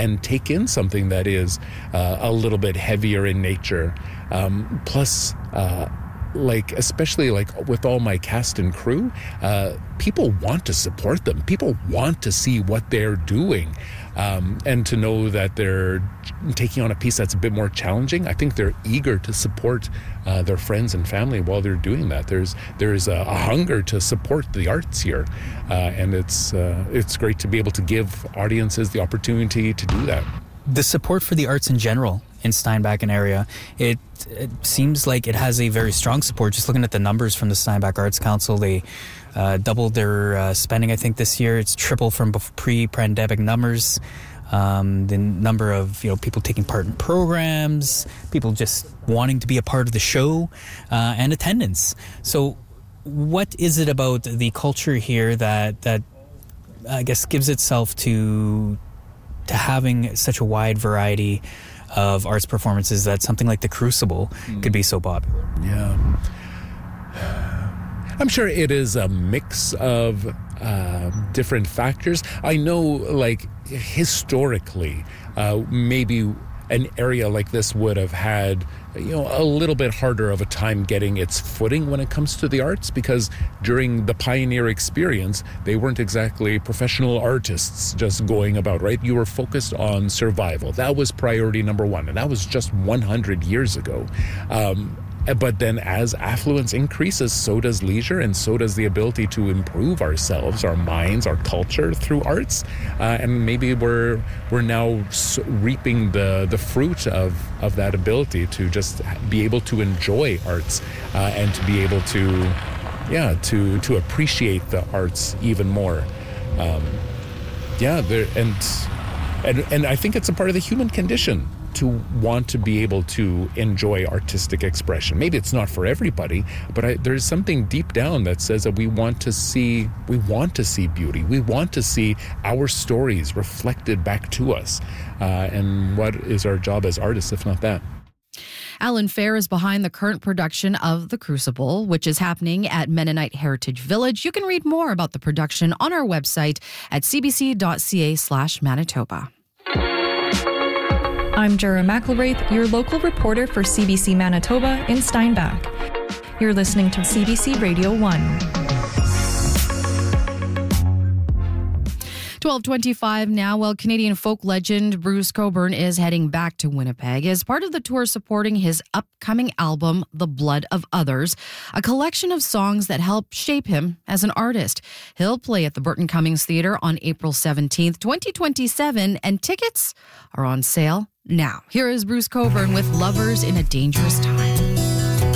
and take in something that is a little bit heavier in nature. Plus, especially with all my cast and crew, people want to support them. People want to see what they're doing. And to know that they're taking on a piece that's a bit more challenging, I think they're eager to support their friends and family while they're doing that. There's a hunger to support the arts here, and it's great to be able to give audiences the opportunity to do that. The support for the arts in general in Steinbach and area, it seems like it has a very strong support. Just looking at the numbers from the Steinbach Arts Council, they doubled their spending, I think, this year. It's triple from pre-pandemic numbers. The number of people taking part in programs, people just wanting to be a part of the show, and attendance. So what is it about the culture here that I guess gives itself to having such a wide variety of arts performances that something like The Crucible could be so popular? Yeah. I'm sure it is a mix of different factors. I know, historically, maybe an area like this would have had, a little bit harder of a time getting its footing when it comes to the arts, because during the pioneer experience, they weren't exactly professional artists just going about, right? You were focused on survival. That was priority number one, and that was just 100 years ago. But then as affluence increases, so does leisure, and so does the ability to improve ourselves, our minds, our culture through arts. And maybe we're now reaping the fruit of that ability to just be able to enjoy arts and to be able to appreciate the arts even more. And I think it's a part of the human condition to want to be able to enjoy artistic expression. Maybe it's not for everybody, but there's something deep down that says that we want to see beauty. We want to see our stories reflected back to us. And what is our job as artists, if not that? Alan Fair is behind the current production of The Crucible, which is happening at Mennonite Heritage Village. You can read more about the production on our website at cbc.ca/Manitoba. I'm Jera McElwraith, your local reporter for CBC Manitoba in Steinbach. You're listening to CBC Radio 1. 12:25 now. Well, Canadian folk legend Bruce Cockburn is heading back to Winnipeg as part of the tour supporting his upcoming album, The Blood of Others, a collection of songs that help shape him as an artist. He'll play at the Burton Cummings Theatre on April 17th, 2027, and tickets are on sale now. Here is Bruce Cockburn with Lovers in a Dangerous Time.